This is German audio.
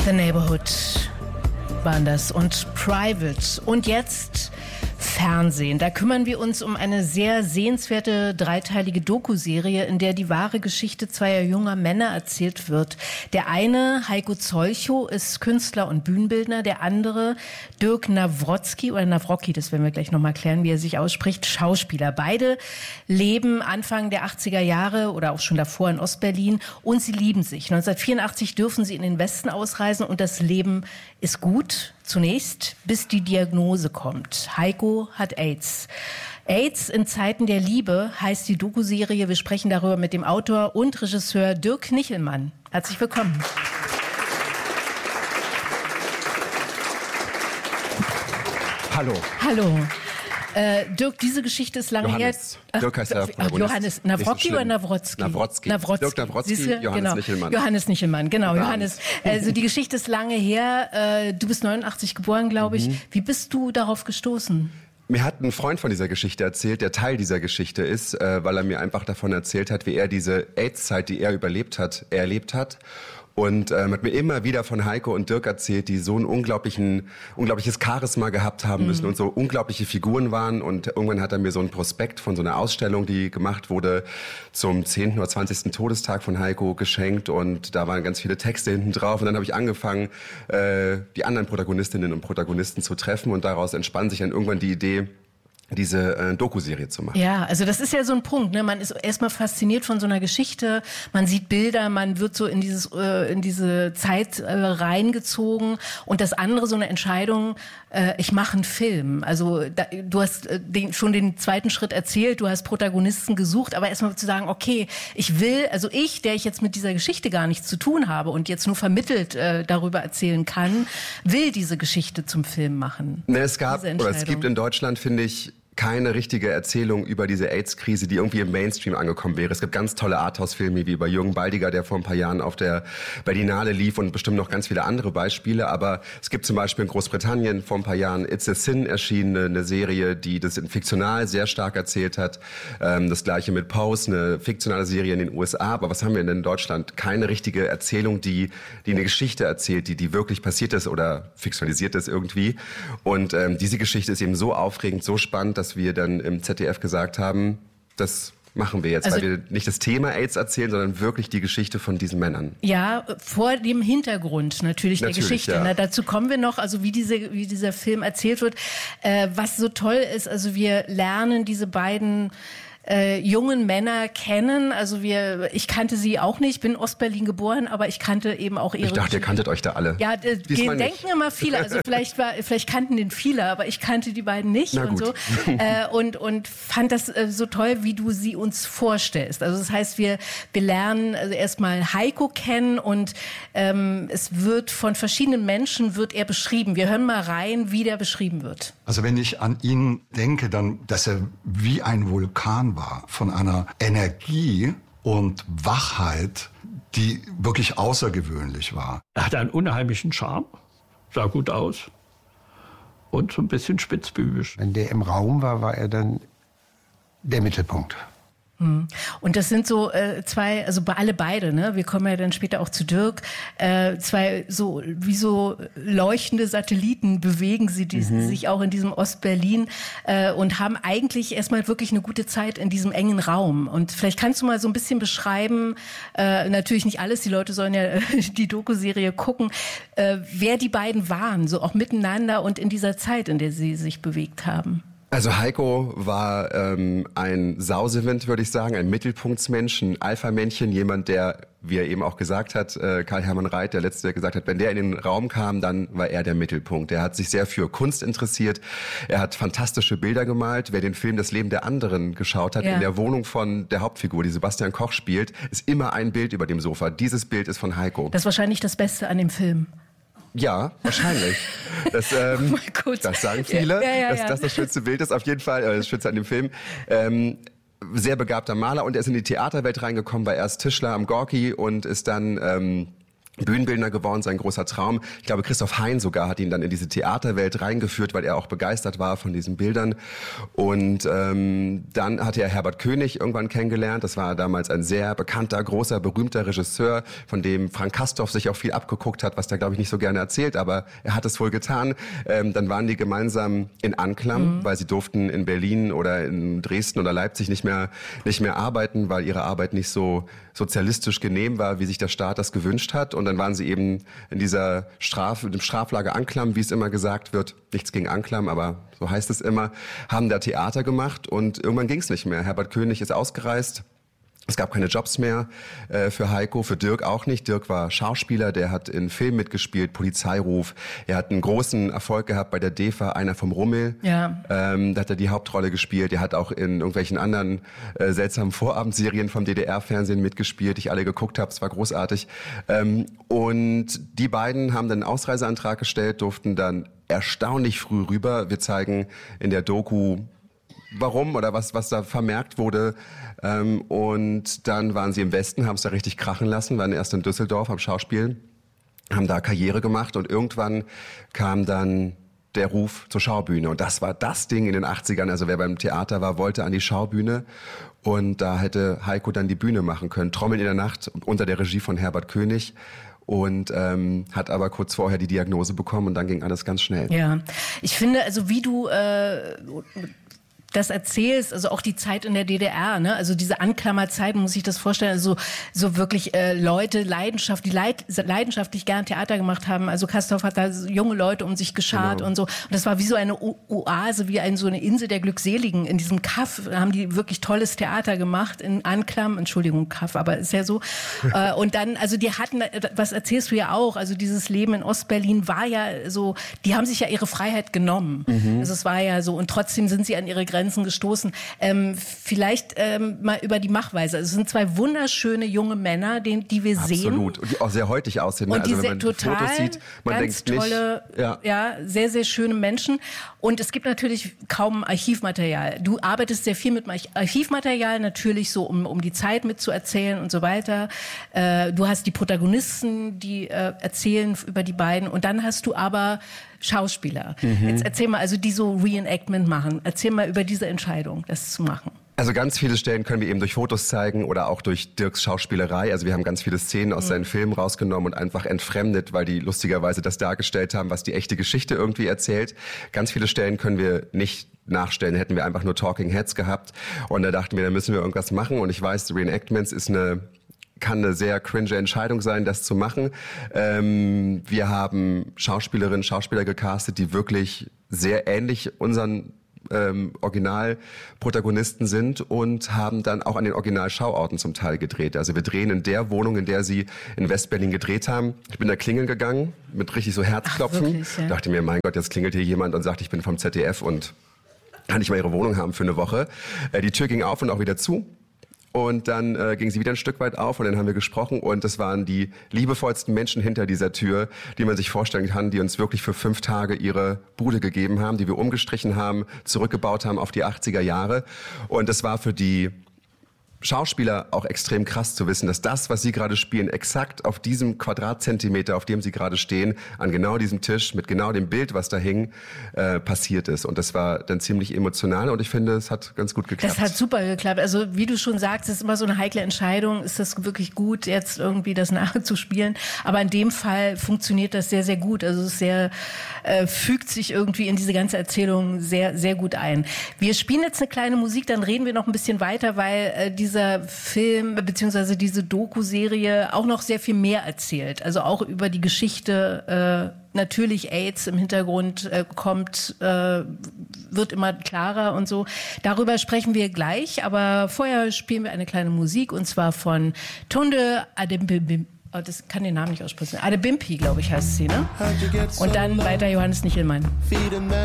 The Neighborhood waren das und Private. Und jetzt Fernsehen. Da kümmern wir uns um eine sehr sehenswerte dreiteilige Doku-Serie, in der die wahre Geschichte zweier junger Männer erzählt wird. Der eine, Heiko Zolchow, ist Künstler und Bühnenbildner. Der andere, Dirk Nawrocki, das werden wir gleich nochmal klären, wie er sich ausspricht, Schauspieler. Beide leben Anfang der 80er Jahre oder auch schon davor in Ostberlin und sie lieben sich. 1984 dürfen sie in den Westen ausreisen und das Leben ist gut. Zunächst, bis die Diagnose kommt. Heiko hat AIDS. AIDS in Zeiten der Liebe heißt die Doku-Serie. Wir sprechen darüber mit dem Autor und Regisseur Dirk Nichelmann. Herzlich willkommen. Hallo. Hallo. Dirk, diese Geschichte ist lange her. Dirk heißt der Protagonist. Johannes Nawrocki oder Nawrocki? Nawrocki. Dirk Nawrocki, Johannes Nichelmann. Johannes Nichelmann, genau. Johannes. Also die Geschichte ist lange her. Du bist 89 geboren, glaube ich. Wie bist du darauf gestoßen? Mir hat ein Freund von dieser Geschichte erzählt, der Teil dieser Geschichte ist, weil er mir einfach davon erzählt hat, wie er diese AIDS-Zeit, die er erlebt hat. Und hat mir immer wieder von Heiko und Dirk erzählt, die so ein unglaubliches Charisma gehabt haben müssen und so unglaubliche Figuren waren. Und irgendwann hat er mir so ein Prospekt von so einer Ausstellung, die gemacht wurde, zum 10. oder 20. Todestag von Heiko geschenkt. Und da waren ganz viele Texte hinten drauf. Und dann habe ich angefangen, die anderen Protagonistinnen und Protagonisten zu treffen. Und daraus entspann sich dann irgendwann die Idee, diese Doku-Serie zu machen. Ja, also das ist ja so ein Punkt, ne? Man ist erstmal fasziniert von so einer Geschichte, man sieht Bilder, man wird so in diese Zeit reingezogen und das andere so eine Entscheidung, ich mache einen Film. Also du hast schon den zweiten Schritt erzählt, du hast Protagonisten gesucht, aber erstmal zu sagen, okay, der ich jetzt mit dieser Geschichte gar nichts zu tun habe und jetzt nur vermittelt darüber erzählen kann, will diese Geschichte zum Film machen. Es gibt in Deutschland, finde ich, keine richtige Erzählung über diese AIDS-Krise, die irgendwie im Mainstream angekommen wäre. Es gibt ganz tolle Arthouse-Filme wie über Jürgen Baldiger, der vor ein paar Jahren auf der Berlinale lief und bestimmt noch ganz viele andere Beispiele. Aber es gibt zum Beispiel in Großbritannien vor ein paar Jahren It's a Sin erschienen, eine Serie, die das fiktional sehr stark erzählt hat. Das gleiche mit Pose, eine fiktionale Serie in den USA. Aber was haben wir denn in Deutschland? Keine richtige Erzählung, die eine Geschichte erzählt, die wirklich passiert ist oder fiktionalisiert ist irgendwie. Und diese Geschichte ist eben so aufregend, so spannend, dass wir dann im ZDF gesagt haben, das machen wir jetzt, weil wir nicht das Thema AIDS erzählen, sondern wirklich die Geschichte von diesen Männern. Ja, vor dem Hintergrund natürlich der Geschichte. Ja. Dazu kommen wir noch, also wie dieser Film erzählt wird. Was so toll ist, also wir lernen diese beiden jungen Männer kennen. Also ich kannte sie auch nicht, bin Ostberlin geboren, aber ich kannte eben auch ihre... Ich dachte, ihr kanntet euch da alle. Ja, denken immer viele. Also vielleicht kannten den viele, aber ich kannte die beiden nicht und so. Und fand das so toll, wie du sie uns vorstellst. Also das heißt, wir lernen also erstmal Heiko kennen und es wird von verschiedenen Menschen er beschrieben. Wir hören mal rein, wie der beschrieben wird. Also wenn ich an ihn denke, dann, dass er wie ein Vulkan war, von einer Energie und Wachheit, die wirklich außergewöhnlich war. Er hatte einen unheimlichen Charme, sah gut aus und so ein bisschen spitzbübisch. Wenn der im Raum war, war er dann der Mittelpunkt. Und das sind so zwei, also beide, ne? Wir kommen ja dann später auch zu Dirk, zwei so wie so leuchtende Satelliten bewegen sie sich auch in diesem Ostberlin und haben eigentlich erstmal wirklich eine gute Zeit in diesem engen Raum. Und vielleicht kannst du mal so ein bisschen beschreiben, natürlich nicht alles, die Leute sollen ja die Doku-Serie gucken, wer die beiden waren, so auch miteinander und in dieser Zeit, in der sie sich bewegt haben. Also Heiko war ein Sausewind, würde ich sagen, ein Mittelpunktsmensch, ein Alpha-Männchen, jemand, der, wie er eben auch gesagt hat, Karl-Hermann Reit, der Letzte, der gesagt hat, wenn der in den Raum kam, dann war er der Mittelpunkt. Er hat sich sehr für Kunst interessiert, er hat fantastische Bilder gemalt. Wer den Film Das Leben der anderen geschaut hat, in der Wohnung von der Hauptfigur, die Sebastian Koch spielt, ist immer ein Bild über dem Sofa. Dieses Bild ist von Heiko. Das ist wahrscheinlich das Beste an dem Film. Ja, wahrscheinlich. Das sagen viele, dass das schönste Bild ist. Auf jeden Fall, das Schönste an dem Film. Sehr begabter Maler und er ist in die Theaterwelt reingekommen, war erst Tischler am Gorki und ist dann Bühnenbildner geworden, sein großer Traum. Ich glaube, Christoph Hein sogar hat ihn dann in diese Theaterwelt reingeführt, weil er auch begeistert war von diesen Bildern. Und dann hatte er Herbert König irgendwann kennengelernt. Das war damals ein sehr bekannter, großer, berühmter Regisseur, von dem Frank Castorf sich auch viel abgeguckt hat, was der, glaube ich, nicht so gerne erzählt, aber er hat es wohl getan. Dann waren die gemeinsam in Anklam, weil sie durften in Berlin oder in Dresden oder Leipzig nicht mehr arbeiten, weil ihre Arbeit nicht so sozialistisch genehm war, wie sich der Staat das gewünscht hat. Und dann waren sie eben in dieser dem Straflager Anklam, wie es immer gesagt wird. Nichts gegen Anklam, aber so heißt es immer. Haben da Theater gemacht und irgendwann ging es nicht mehr. Herbert König ist ausgereist. Es gab keine Jobs mehr für Heiko, für Dirk auch nicht. Dirk war Schauspieler, der hat in Filmen mitgespielt, Polizeiruf. Er hat einen großen Erfolg gehabt bei der DEFA, Einer vom Rummel. Ja. Da hat er die Hauptrolle gespielt. Er hat auch in irgendwelchen anderen seltsamen Vorabendserien vom DDR-Fernsehen mitgespielt, die ich alle geguckt habe. Es war großartig. Und die beiden haben dann einen Ausreiseantrag gestellt, durften dann erstaunlich früh rüber. Wir zeigen in der Doku, warum oder was da vermerkt wurde. Und dann waren sie im Westen, haben es da richtig krachen lassen, waren erst in Düsseldorf am Schauspiel, haben da Karriere gemacht und irgendwann kam dann der Ruf zur Schaubühne. Und das war das Ding in den 80ern. Also wer beim Theater war, wollte an die Schaubühne. Und da hätte Heiko dann die Bühne machen können. Trommeln in der Nacht unter der Regie von Herbert König. Und hat aber kurz vorher die Diagnose bekommen und dann ging alles ganz schnell. Ja, ich finde, also wie du das erzählst, also auch die Zeit in der DDR, ne? Also diese Anklammerzeit, muss ich das vorstellen, also so wirklich Leute, die leidenschaftlich gern Theater gemacht haben. Also Castorf hat da junge Leute um sich geschart und so. Und das war wie so eine Oase, wie so eine Insel der Glückseligen. In diesem Kaff haben die wirklich tolles Theater gemacht, in Anklam, Entschuldigung, Kaff, aber ist ja so. Und dann, also die hatten, was erzählst du ja auch, also dieses Leben in Ostberlin war ja so, die haben sich ja ihre Freiheit genommen. Also es war ja so, und trotzdem sind sie an ihre Grenzen gestoßen. Vielleicht mal über die Machweise. Also es sind zwei wunderschöne junge Männer, die wir sehen. Absolut. Und die auch sehr heutig aussehen. Und die also wenn man total Fotos sieht, man ganz denkt tolle, nicht, sehr, sehr schöne Menschen. Und es gibt natürlich kaum Archivmaterial. Du arbeitest sehr viel mit Archivmaterial, natürlich so, um die Zeit mitzuerzählen und so weiter. Du hast die Protagonisten, die erzählen über die beiden. Und dann hast du aber Schauspieler. Jetzt erzähl mal, also die so Reenactment machen. Erzähl mal über diese Entscheidung, das zu machen. Also ganz viele Stellen können wir eben durch Fotos zeigen oder auch durch Dirks Schauspielerei. Also wir haben ganz viele Szenen aus seinen Filmen rausgenommen und einfach entfremdet, weil die lustigerweise das dargestellt haben, was die echte Geschichte irgendwie erzählt. Ganz viele Stellen können wir nicht nachstellen, hätten wir einfach nur Talking Heads gehabt. Und da dachten wir, da müssen wir irgendwas machen. Und ich weiß, Reenactments kann eine sehr cringe Entscheidung sein, das zu machen. Wir haben Schauspielerinnen, Schauspieler gecastet, die wirklich sehr ähnlich unseren Originalprotagonisten sind und haben dann auch an den Originalschauorten zum Teil gedreht. Also wir drehen in der Wohnung, in der sie in West-Berlin gedreht haben. Ich bin da klingeln gegangen mit richtig so Herzklopfen. Ach, wirklich, ja? Dachte mir, mein Gott, jetzt klingelt hier jemand und sagt, ich bin vom ZDF und kann ich mal ihre Wohnung haben für eine Woche. Die Tür ging auf und auch wieder zu. Und dann ging sie wieder ein Stück weit auf und dann haben wir gesprochen und das waren die liebevollsten Menschen hinter dieser Tür, die man sich vorstellen kann, die uns wirklich für 5 Tage ihre Bude gegeben haben, die wir umgestrichen haben, zurückgebaut haben auf die 80er Jahre. Und das war für die Schauspieler auch extrem krass zu wissen, dass das, was sie gerade spielen, exakt auf diesem Quadratzentimeter, auf dem sie gerade stehen, an genau diesem Tisch, mit genau dem Bild, was da hing, passiert ist. Und das war dann ziemlich emotional und ich finde, es hat ganz gut geklappt. Das hat super geklappt. Also wie du schon sagst, es ist immer so eine heikle Entscheidung. Ist das wirklich gut, jetzt irgendwie das nachzuspielen? Aber in dem Fall funktioniert das sehr, sehr gut. Also es ist fügt sich irgendwie in diese ganze Erzählung sehr, sehr gut ein. Wir spielen jetzt eine kleine Musik, dann reden wir noch ein bisschen weiter, weil dieser Film bzw. diese Doku-Serie auch noch sehr viel mehr erzählt. Also auch über die Geschichte, natürlich AIDS im Hintergrund kommt, wird immer klarer und so. Darüber sprechen wir gleich, aber vorher spielen wir eine kleine Musik und zwar von Tunde Adebimpi. Das kann den Namen nicht aussprechen. Adebimpi, glaube ich, heißt sie, ne? Und dann weiter Johannes Nichelmann.